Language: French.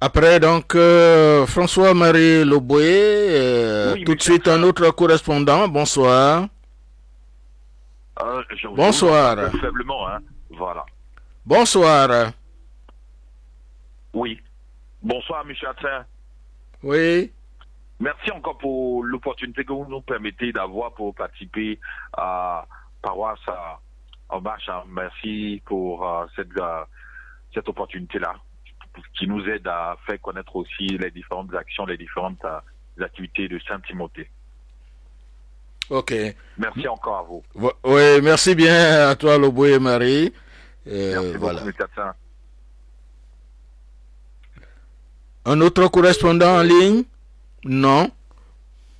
Après, donc, François-Marie Loboé, Oui, tout de monsieur suite un Hassan. autre correspondant. Bonsoir. Je vous entends un peu Bonsoir. faiblement, hein. Voilà. Bonsoir. Oui. Bonsoir, monsieur Hassan. Oui. Merci encore pour l'opportunité que vous nous permettez d'avoir pour participer à Paroisse en marche, hein. Merci pour cette opportunité-là qui nous aide à faire connaître aussi les différentes actions, les différentes activités de Saint-Timothée. Ok. Merci encore à vous. Oui, merci bien à toi, Loboé Marie. Merci beaucoup, Voilà. monsieur Hassan. Un autre correspondant en ligne? Non.